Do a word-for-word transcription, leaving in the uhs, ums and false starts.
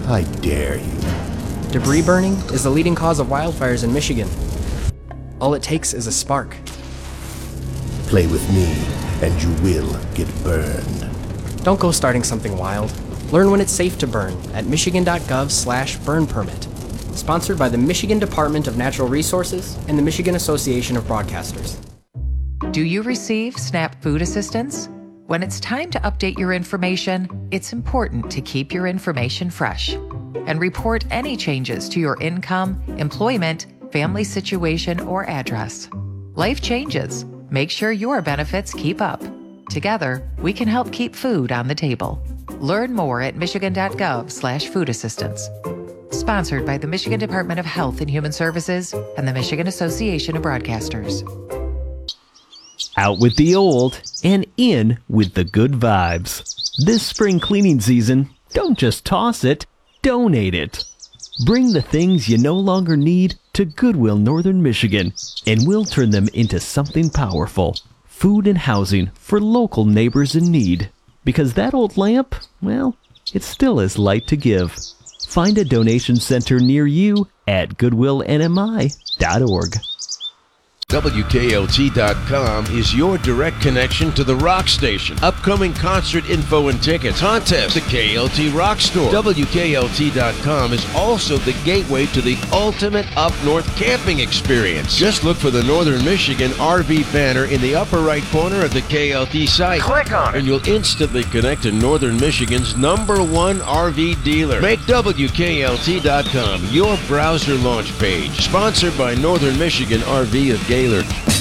I dare you. Debris burning is the leading cause of wildfires in Michigan. All it takes is a spark. Play with me, and you will get burned. Don't go starting something wild. Learn when it's safe to burn at michigan.gov slash burn permit. Sponsored by the Michigan Department of Natural Resources and the Michigan Association of Broadcasters. Do you receive SNAP food assistance? When it's time to update your information, it's important to keep your information fresh and report any changes to your income, employment, family situation, or address. Life changes. Make sure your benefits keep up. Together, we can help keep food on the table. Learn more at michigan.gov slash food assistance. Sponsored by the Michigan Department of Health and Human Services and the Michigan Association of Broadcasters. Out with the old and in with the good vibes. This spring cleaning season, don't just toss it, donate it. Bring the things you no longer need to Goodwill Northern Michigan, and we'll turn them into something powerful. Food and housing for local neighbors in need. Because that old lamp, well, it still has light to give. Find a donation center near you at goodwill n m i dot org. W K L T dot com is your direct connection to the rock station. Upcoming concert info and tickets, contests, the K L T Rock Store. W K L T dot com is also the gateway to the ultimate up north camping experience. Just look for the Northern Michigan R V banner in the upper right corner of the K L T site. Click on it, and you'll instantly connect to Northern Michigan's number one R V dealer. Make W K L T dot com your browser launch page. Sponsored by Northern Michigan R V of Gaylord.